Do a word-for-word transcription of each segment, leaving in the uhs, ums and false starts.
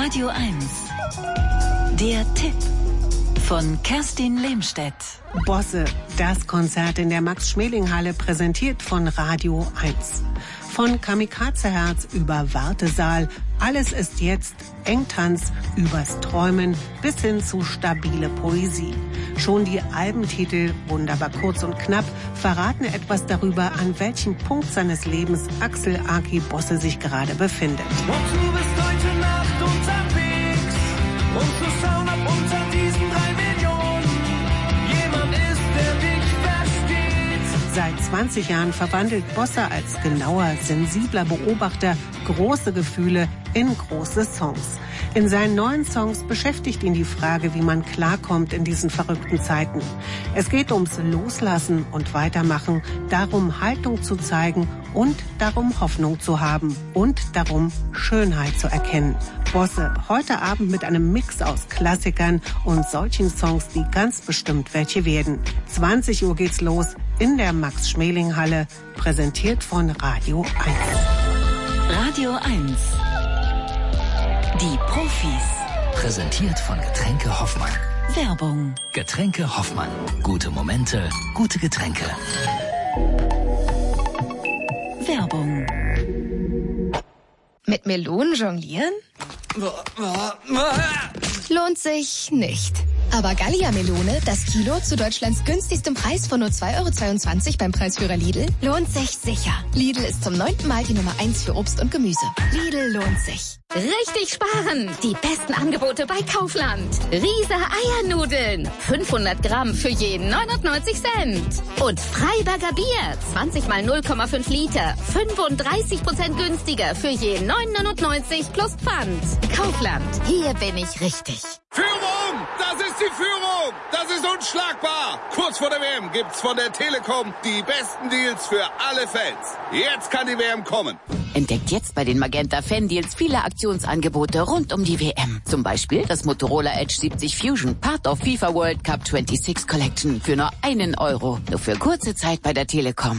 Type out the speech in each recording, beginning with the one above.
Radio eins. Der Tipp von Kerstin Lehmstedt. Bosse, das Konzert in der Max-Schmeling-Halle, präsentiert von Radio eins. Von Kamikaze-Herz über Wartesaal, alles ist jetzt, Engtanz, übers Träumen bis hin zu stabile Poesie. Schon die Albentitel, wunderbar kurz und knapp, verraten etwas darüber, an welchem Punkt seines Lebens Axel Aki Bosse sich gerade befindet. Und du bist heute Nacht unterwegs, um zu schauen, ob unter diesen drei Millionen jemand ist, der dich versteht. Seit zwanzig Jahren verwandelt Bosse als genauer, sensibler Beobachter große Gefühle in große Songs. In seinen neuen Songs beschäftigt ihn die Frage, wie man klarkommt in diesen verrückten Zeiten. Es geht ums Loslassen und Weitermachen, darum Haltung zu zeigen und darum Hoffnung zu haben und darum Schönheit zu erkennen. Bosse, heute Abend mit einem Mix aus Klassikern und solchen Songs, die ganz bestimmt welche werden. zwanzig Uhr geht's los in der Max-Schmeling-Halle, präsentiert von Radio eins. Radio eins. Die Profis. Präsentiert von Getränke Hoffmann. Werbung. Getränke Hoffmann. Gute Momente, gute Getränke. Werbung. Mit Melonen jonglieren? Lohnt sich nicht. Aber Gallia-Melone, das Kilo zu Deutschlands günstigstem Preis von nur zwei Euro zweiundzwanzig beim Preisführer Lidl, lohnt sich sicher. Lidl ist zum neunten Mal die Nummer eins für Obst und Gemüse. Lidl lohnt sich. Richtig sparen! Die besten Angebote bei Kaufland. Riese Eiernudeln. fünfhundert Gramm für jeden neunundneunzig Cent. Und Freiberger Bier. zwanzig mal null Komma fünf Liter. fünfunddreißig Prozent günstiger für jeden neun neunundneunzig plus Pfand. Kaufland. Hier bin ich richtig. Führung! Das ist die Führung! Das ist unschlagbar! Kurz vor der W M gibt's von der Telekom die besten Deals für alle Fans. Jetzt kann die W M kommen. Entdeckt jetzt bei den Magenta Fan Deals viele Aktionsangebote rund um die W M. Zum Beispiel das Motorola Edge siebzig Fusion, Part of FIFA World Cup sechsundzwanzig Collection für nur einen Euro. Nur für kurze Zeit bei der Telekom.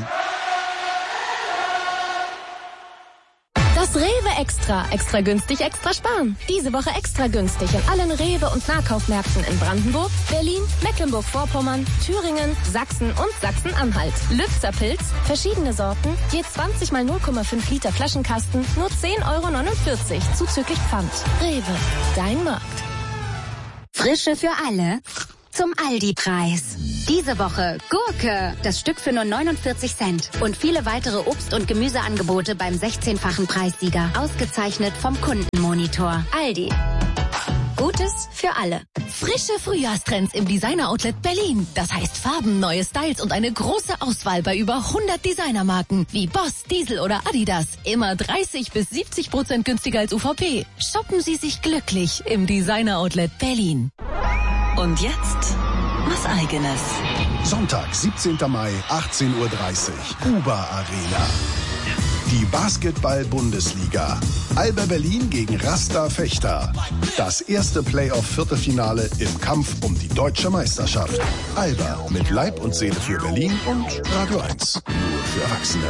Das Rewe Extra. Extra günstig, extra sparen. Diese Woche extra günstig in allen Rewe- und Nahkaufmärkten in Brandenburg, Berlin, Mecklenburg-Vorpommern, Thüringen, Sachsen und Sachsen-Anhalt. Lützerpilz, verschiedene Sorten, je zwanzig mal null Komma fünf Liter Flaschenkasten, nur zehn Euro neunundvierzig, zuzüglich Pfand. Rewe, dein Markt. Frische für alle zum Aldi-Preis. Diese Woche Gurke, das Stück für nur neunundvierzig Cent. Und viele weitere Obst- und Gemüseangebote beim sechzehnfachen Preissieger. Ausgezeichnet vom Kundenmonitor. Aldi. Gutes für alle. Frische Frühjahrstrends im Designer-Outlet Berlin. Das heißt Farben, neue Styles und eine große Auswahl bei über hundert Designermarken wie Boss, Diesel oder Adidas. Immer dreißig bis siebzig Prozent günstiger als U V P. Shoppen Sie sich glücklich im Designer-Outlet Berlin. Und jetzt was Eigenes. Sonntag, siebzehnten Mai, achtzehn Uhr dreißig. Uber Arena. Die Basketball-Bundesliga. Alba Berlin gegen Rasta Fechter. Das erste Playoff-Viertelfinale im Kampf um die deutsche Meisterschaft. Alba mit Leib und Seele für Berlin und Radio eins. Nur für Erwachsene.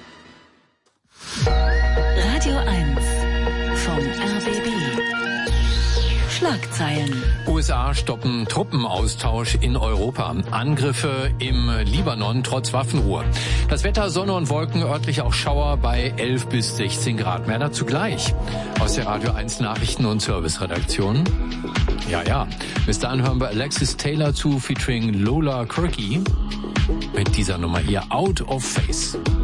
Radio eins vom R B B. Schlagzeilen. U S A stoppen Truppenaustausch in Europa. Angriffe im Libanon trotz Waffenruhe. Das Wetter, Sonne und Wolken, örtlich auch Schauer bei elf bis sechzehn Grad. Mehr dazu gleich aus der Radio eins Nachrichten- und Serviceredaktion. Ja, ja. Bis dahin hören wir Alexis Taylor zu, featuring Lola Kirky mit dieser Nummer hier, Out of Face.